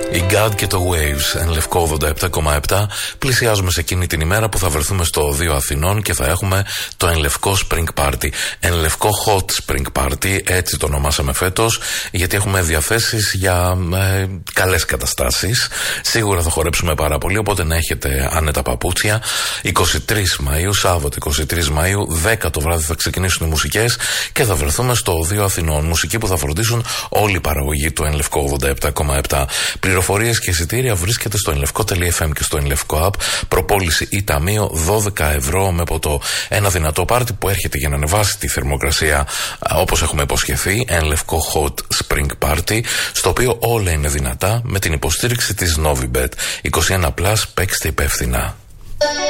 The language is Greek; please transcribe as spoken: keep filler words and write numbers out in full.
Η God και το Waves, εν Λευκό ογδόντα επτά κόμμα επτά. Πλησιάζουμε σε εκείνη την ημέρα που θα βρεθούμε στο Οδείο Αθηνών και θα έχουμε το εν Λευκό Spring Party. Εν Λευκό Hot Spring Party, έτσι το ονομάσαμε φέτος, γιατί έχουμε διαθέσεις για ε, καλές καταστάσεις. Σίγουρα θα χορέψουμε πάρα πολύ, οπότε να έχετε άνετα παπούτσια. εικοστή τρίτη Μαΐου, Σάββατο εικοστή τρίτη Μαΐου, δέκα το βράδυ θα ξεκινήσουν οι μουσικές και θα βρεθούμε στο Οδείο Αθηνών. Μουσική που θα φροντίσουν όλη η παραγωγή του εν Λευκό ογδόντα επτά κόμμα επτά. Πληροφορίες και εισιτήρια βρίσκεται στο ενλευκό τελεία εφ εμ και στο ενλευκό app. Προπόληση ή ταμείο δώδεκα ευρώ με ποτό. Ένα δυνατό πάρτι που έρχεται για να ανεβάσει τη θερμοκρασία όπως έχουμε υποσχεθεί. Ενλευκό Hot Spring Party, στο οποίο όλα είναι δυνατά με την υποστήριξη της Novibet. είκοσι ένα συν, παίξτε υπεύθυνα.